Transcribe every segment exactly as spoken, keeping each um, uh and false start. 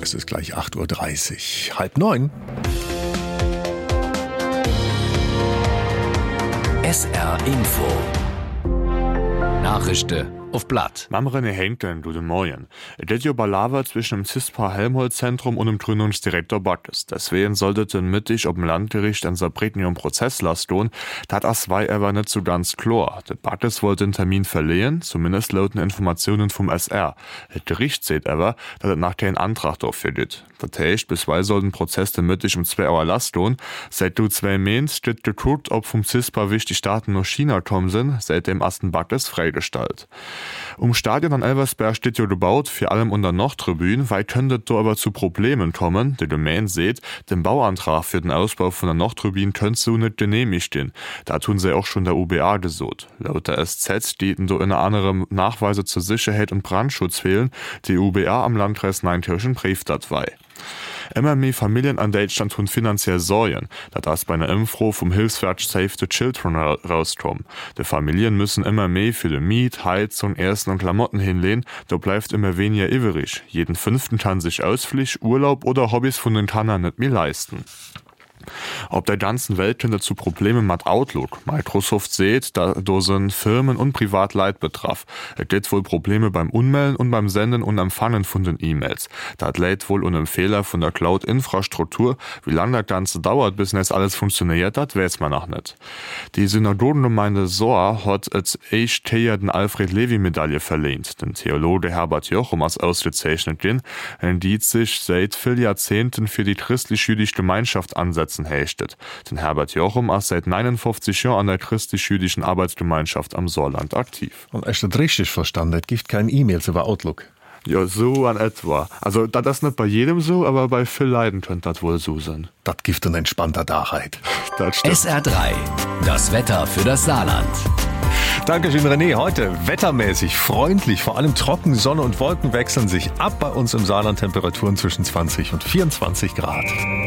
Es ist gleich acht Uhr dreißig, halb neun. S R Info. Nachrichten auf Blatt. Mamrene Henken, du de Moyen. Et jo Balaver zwischen dem CISPA-Helmholtz-Zentrum und dem Gründungsdirektor Backes. Deswegen sollte den mittig ob dem Landgericht ein Saarbrücken um Prozess lassen. Dat as war aber nicht so ganz klar. Der Backes wollte den Termin verlehen, zumindest lauten Informationen vom S R. Das Gericht seht aber, dass es nachher einen Antrag dafür gibt. Das heißt, bisweilen soll den Prozess den mittig um zwei Uhr lassen. Seit du zwei Mainz steht geguckt, ob vom CISPA wichtig Daten nach China kommen sind, seit dem ersten Backes freigestellt. Um Stadion an Elversberg steht jo gebaut, vor allem unter Nordtribünen, weil könnte da aber zu Problemen kommen. Der Domain seht, den Bauantrag für den Ausbau von der Nordtribünen könnte so nicht genehmigt stehen. Da tun sie auch schon der U B A gesot. Laut der S Z stehen da in anderem Nachweise zur Sicherheit und Brandschutz fehlen, die U B A am Landkreis Neunkirchen brieft dat wei. Immer mehr Familien an Deutschland tun finanziell Sorgen, da das bei einer Info vom Hilfswerk Save the Children rauskommt. Die Familien müssen immer mehr für die Miet, Heizung, Essen und Klamotten hinlehnen, da bleibt immer weniger übrig. Jeden Fünften kann sich Ausflug, Urlaub oder Hobbys von den Kannern nicht mehr leisten. Auf der ganzen Welt könnte zu Probleme mit Outlook. Microsoft seht, da da sind Firmen und Privatleid betraff. Es gibt wohl Probleme beim Unmelden und beim Senden und Empfangen von den E-Mails. Das lädt wohl unter einem Fehler von der Cloud-Infrastruktur. Wie lange das Ganze dauert, bis das alles funktioniert, das weiß man noch nicht. Die Synagogengemeinde Soar hat als Eichteier den Alfred-Levi-Medaille verlehnt. Den Theologe Herbert Jochum als ausgezeichnet gehen, die sich seit vielen Jahrzehnten für die christlich-jüdische Gemeinschaft ansetzt. Hechtet. Den Herbert Jochum ist seit neunundfünfzig Jahren an der christlich-jüdischen Arbeitsgemeinschaft am Saarland aktiv. Und ist das richtig verstanden? Es gibt keine E-Mails über Outlook. Ja, so an etwa. Also, das ist nicht bei jedem so, aber bei vielen Leuten könnte das wohl so sein. Das gibt ein entspannter Dachheit. Das stimmt. S R drei. Das Wetter für das Saarland. Dankeschön, René. Heute wettermäßig freundlich, vor allem trocken, Sonne und Wolken wechseln sich ab. Bei uns im Saarland Temperaturen zwischen zwanzig und vierundzwanzig Grad.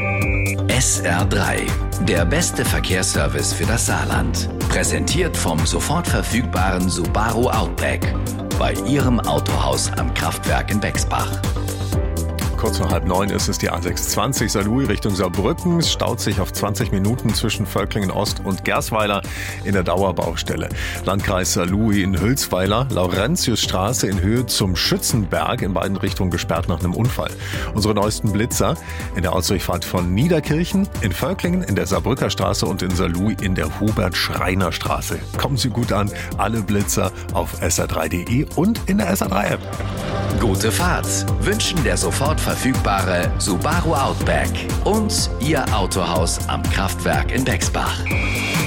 S R drei. Der beste Verkehrsservice für das Saarland. Präsentiert vom sofort verfügbaren Subaru Outback. Bei Ihrem Autohaus am Kraftwerk in Bexbach. Kurz vor halb neun ist es die A sechshundertzwanzig Saarlouis Richtung Saarbrücken. Es staut sich auf zwanzig Minuten zwischen Völklingen Ost und Gersweiler in der Dauerbaustelle. Landkreis Saarlouis in Hülsweiler, Laurentiusstraße in Höhe zum Schützenberg, in beiden Richtungen gesperrt nach einem Unfall. Unsere neuesten Blitzer in der Ausdurchfahrt von Niederkirchen, in Völklingen, in der Saarbrücker Straße und in Saarlouis in der Hubert-Schreiner-Straße. Kommen Sie gut an, alle Blitzer auf S R drei Punkt de und in der S R drei App. Gute Fahrt wünschen der sofort verfügbare Subaru Outback und Ihr Autohaus am Kraftwerk in Bexbach.